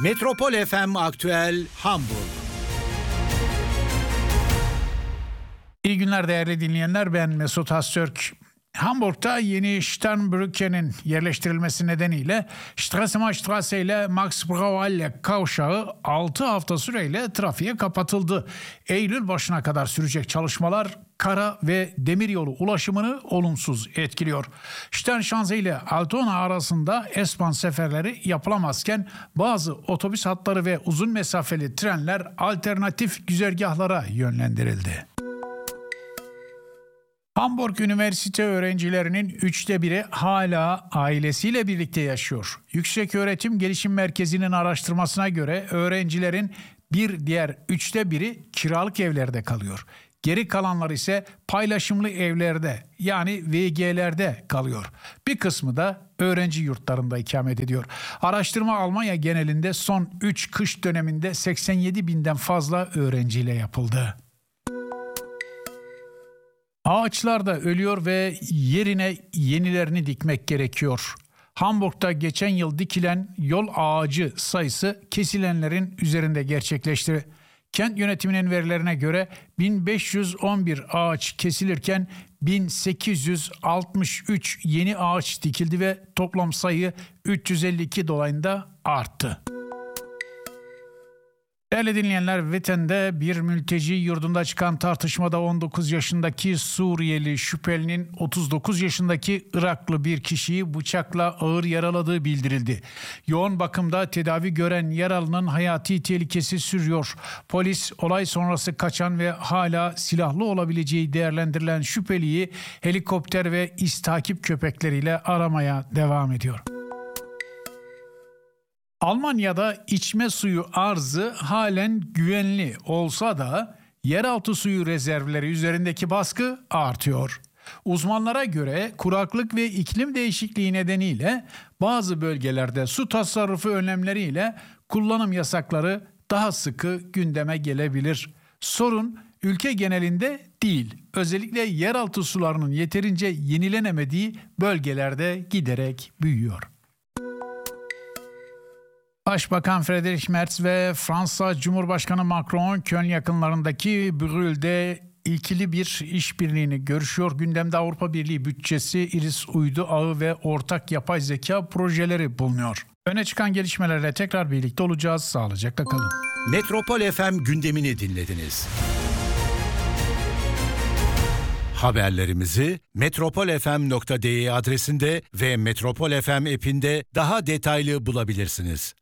Metropol FM Aktüel Hamburg. İyi günler değerli dinleyenler, ben Mesut Öztürk. Hamburg'da yeni Sternbrücke'nin yerleştirilmesi nedeniyle Straße ile Max Brauerle kavşağı 6 hafta süreyle trafiğe kapatıldı. Eylül başına kadar sürecek çalışmalar kara ve demiryolu ulaşımını olumsuz etkiliyor. Sternschanze ile Altona arasında S-Bahn seferleri yapılamazken bazı otobüs hatları ve uzun mesafeli trenler alternatif güzergahlara yönlendirildi. Hamburg Üniversite öğrencilerinin 1/3'ü hala ailesiyle birlikte yaşıyor. Yükseköğretim Gelişim Merkezi'nin araştırmasına göre öğrencilerin bir diğer 1/3'ü kiralık evlerde kalıyor. Geri kalanlar ise paylaşımlı evlerde yani VG'lerde kalıyor. Bir kısmı da öğrenci yurtlarında ikamet ediyor. Araştırma Almanya genelinde son 3 kış döneminde 87 binden fazla öğrenciyle yapıldı. Ağaçlar da ölüyor ve yerine yenilerini dikmek gerekiyor. Hamburg'da geçen yıl dikilen yol ağacı sayısı kesilenlerin üzerinde gerçekleşti. Kent yönetiminin verilerine göre 1511 ağaç kesilirken 1863 yeni ağaç dikildi ve toplam sayı 352 dolayında arttı. Değerli dinleyenler, Vitten'de bir mülteci yurdunda çıkan tartışmada 19 yaşındaki Suriyeli şüphelinin 39 yaşındaki Iraklı bir kişiyi bıçakla ağır yaraladığı bildirildi. Yoğun bakımda tedavi gören yaralının hayati tehlikesi sürüyor. Polis olay sonrası kaçan ve hala silahlı olabileceği değerlendirilen şüpheliyi helikopter ve iz takip köpekleriyle aramaya devam ediyor. Almanya'da içme suyu arzı halen güvenli olsa da yeraltı suyu rezervleri üzerindeki baskı artıyor. Uzmanlara göre kuraklık ve iklim değişikliği nedeniyle bazı bölgelerde su tasarrufu önlemleriyle kullanım yasakları daha sıkı gündeme gelebilir. Sorun ülke genelinde değil, özellikle yeraltı sularının yeterince yenilenemediği bölgelerde giderek büyüyor. Başbakan Friedrich Merz ve Fransa Cumhurbaşkanı Macron, Köln yakınlarındaki Brühl'de ikili bir işbirliğini görüşüyor. Gündemde Avrupa Birliği bütçesi, iris uydu ağı ve ortak yapay zeka projeleri bulunuyor. Öne çıkan gelişmelerle tekrar birlikte olacağız. Sağlıcakla kalın. Metropol FM gündemini dinlediniz. Haberlerimizi metropolfm.de adresinde ve Metropol FM app'inde daha detaylı bulabilirsiniz.